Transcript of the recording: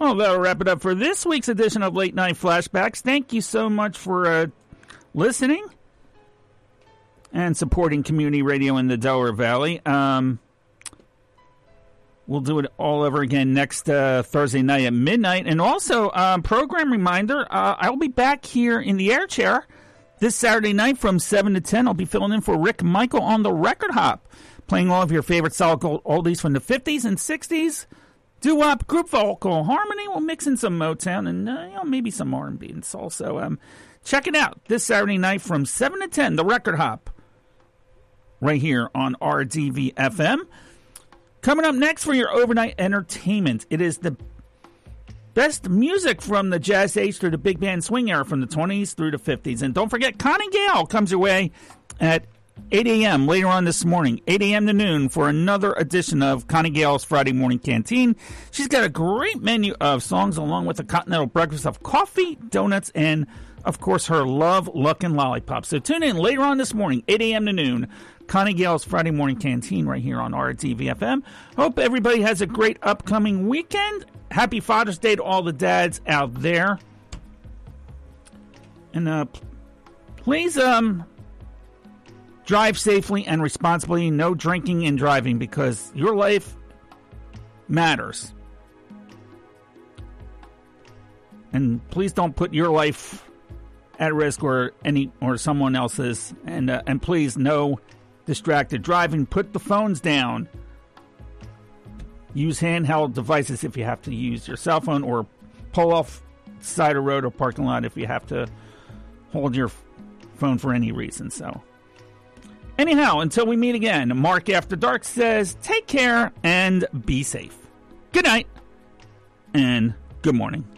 Well, that'll wrap it up for this week's edition of Late Night Flashbacks. Thank you so much for listening and supporting community radio in the Delaware Valley. We'll do it all over again next Thursday night at midnight. And also, program reminder, I'll be back here in the air chair this Saturday night from 7 to 10. I'll be filling in for Rick Michael on the Record Hop, playing all of your favorite solid gold oldies from the 50s and 60s. Doo-wop, group vocal, harmony. We'll mix in some Motown and maybe some R&B and soul. So check it out this Saturday night from 7 to 10, the Record Hop, right here on RDV-FM. Coming up next for your overnight entertainment, it is the best music from the jazz age through the big band swing era from the 20s through the 50s. And don't forget, Connie Gale comes your way at 8 a.m. later on this morning, 8 a.m. to noon, for another edition of Connie Gale's Friday Morning Canteen. She's got a great menu of songs along with a continental breakfast of coffee, donuts, and, of course, her love, luck, and lollipops. So tune in later on this morning, 8 a.m. to noon, Connie Gale's Friday Morning Canteen right here on RTVFM. Hope everybody has a great upcoming weekend. Happy Father's Day to all the dads out there. And please drive safely and responsibly. No drinking and driving, because your life matters. And please don't put your life at risk or someone else's. And please, no distracted driving. Put the phones down. Use handheld devices if you have to use your cell phone, or pull off the side of the road or parking lot if you have to hold your phone for any reason. So anyhow, until we meet again, Mark After Dark says, take care and be safe. Good night and good morning.